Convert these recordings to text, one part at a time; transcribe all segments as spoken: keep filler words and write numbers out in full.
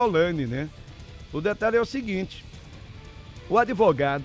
Deolane, né? O detalhe é o seguinte: o advogado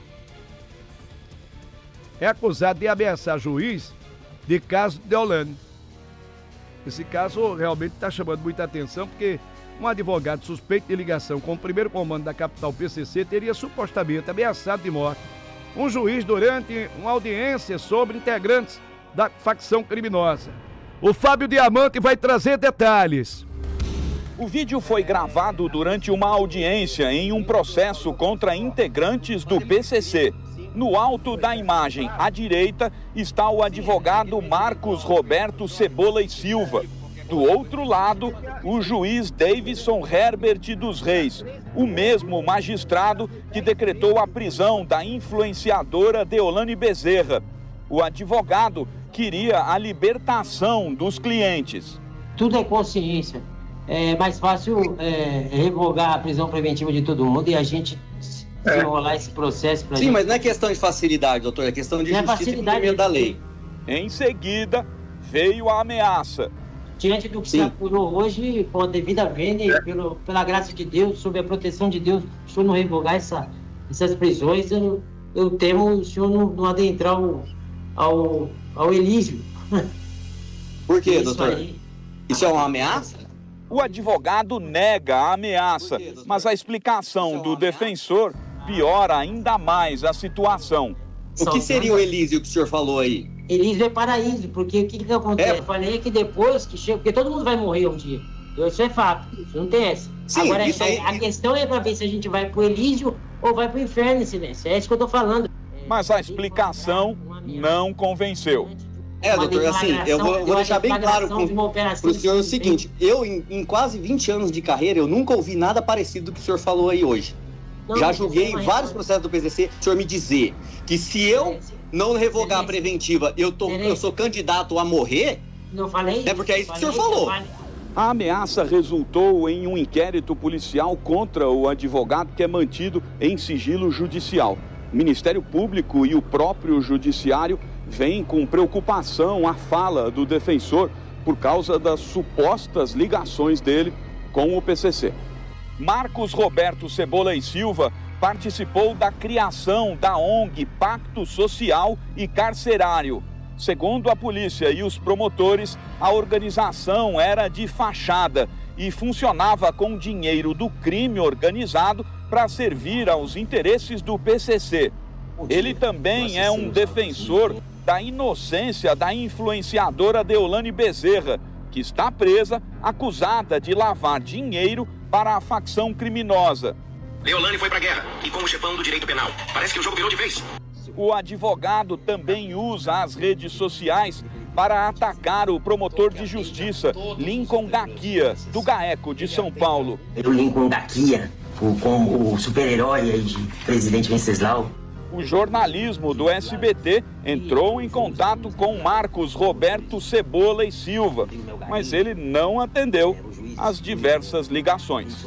é acusado de ameaçar juiz de caso de Deolane. Esse caso realmente está chamando muita atenção, porque um advogado suspeito de ligação com o primeiro comando da capital P C C teria supostamente ameaçado de morte um juiz durante uma audiência sobre integrantes da facção criminosa. O Fábio Diamante vai trazer detalhes. O vídeo foi gravado durante uma audiência em um processo contra integrantes do P C C. No alto da imagem, à direita, está o advogado Marcos Roberto Cebola e Silva. Do outro lado, o juiz Davidson Herbert dos Reis, o mesmo magistrado que decretou a prisão da influenciadora Deolane Bezerra. O advogado queria a libertação dos clientes. Tudo é consciência. É mais fácil é, revogar a prisão preventiva de todo mundo e a gente desenrolar é. esse processo. Pra Sim, gente. Mas não é questão de facilidade, doutor, é questão de não justiça é e cumprimento da lei. Em seguida, veio a ameaça. Diante do que Sim. se apurou hoje, com a devida vênia e pelo, pela graça de Deus, sob a proteção de Deus, o senhor não revogar essa, essas prisões, eu, eu temo o senhor não, não adentrar ao, ao, ao Elísio. Por quê, Isso doutor? aí. Isso é uma ameaça? O advogado nega a ameaça, mas a explicação do defensor piora ainda mais a situação. O que seria o Elísio que o senhor falou aí? Elísio é paraíso, porque o que, que acontece? É. Eu falei que depois que chega, porque todo mundo vai morrer um dia. Isso é fato, isso não tem essa. Sim, Agora, isso a, aí- a questão é para ver se a gente vai pro Elísio ou vai pro inferno em silêncio. É isso que eu tô falando. Mas a explicação não convenceu. É, Uma doutor, assim, eu vou, eu vou uma deixar bem claro deflagração de uma operação para o senhor o de- seguinte, eu, em, em quase vinte anos de carreira, eu nunca ouvi nada parecido do que o senhor falou aí hoje. Não, Já mas julguei não é- vários processos do P C C, o senhor me dizer que se eu Excelência, não revogar a Excelência. preventiva, eu, tô, eu Excelência. sou candidato a morrer, Não falei É porque é isso que o senhor Falei, falou. eu falei. A ameaça resultou em um inquérito policial contra o advogado, que é mantido em sigilo judicial. O Ministério Público e o próprio Judiciário veem com preocupação a fala do defensor por causa das supostas ligações dele com o P C C. Marcos Roberto Cebola e Silva participou da criação da O N G Pacto Social e Carcerário. Segundo a polícia e os promotores, a organização era de fachada e funcionava com dinheiro do crime organizado para servir aos interesses do P C C. Ele também é um defensor da inocência da influenciadora Deolane Bezerra, que está presa, acusada de lavar dinheiro para a facção criminosa. Deolane foi pra guerra, e como chefão do direito penal. Parece que o jogo virou de vez. O advogado também usa as redes sociais para atacar o promotor de justiça, Lincoln Gaquia, do GAECO de São Paulo. O Lincoln Gaquia, o, como o super-herói aí de presidente Venceslau. O jornalismo do S B T entrou em contato com Marcos Roberto Cebola e Silva, mas ele não atendeu às diversas ligações.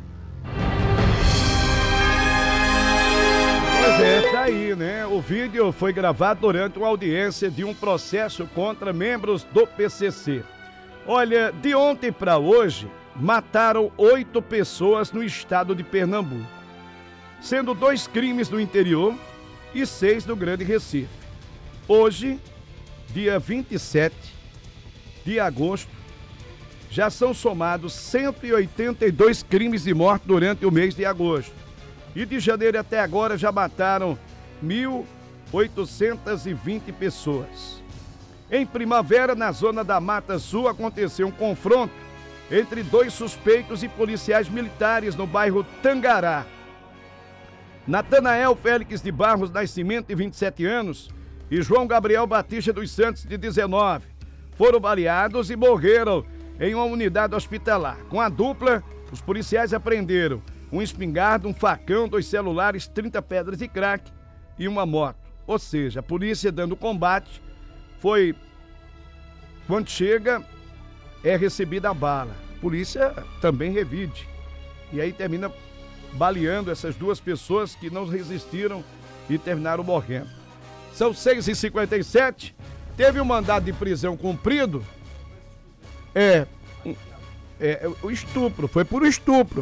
Pois é, tá aí, né? O vídeo foi gravado durante uma audiência de um processo contra membros do P C C. Olha, de ontem para hoje, mataram oito pessoas no estado de Pernambuco, sendo dois crimes no interior e seis no Grande Recife. Hoje, dia vinte e sete de agosto, já são somados cento e oitenta e dois crimes de morte durante o mês de agosto. E de janeiro até agora já mataram mil oitocentas e vinte pessoas. Em Primavera, na zona da Mata Sul, aconteceu um confronto entre dois suspeitos e policiais militares no bairro Tangará. Natanael Félix de Barros Nascimento, de vinte e sete anos, e João Gabriel Batista dos Santos, de dezenove, foram baleados e morreram em uma unidade hospitalar. Com a dupla, os policiais apreenderam um espingarda, um facão, dois celulares, trinta pedras de crack e uma moto. Ou seja, a polícia dando combate, foi... Quando chega, é recebida a bala. A polícia também revide. E aí termina baleando essas duas pessoas que não resistiram e terminaram morrendo. São seis e cinquenta e sete, teve um mandado de prisão cumprido. É, é, o estupro, foi por estupro.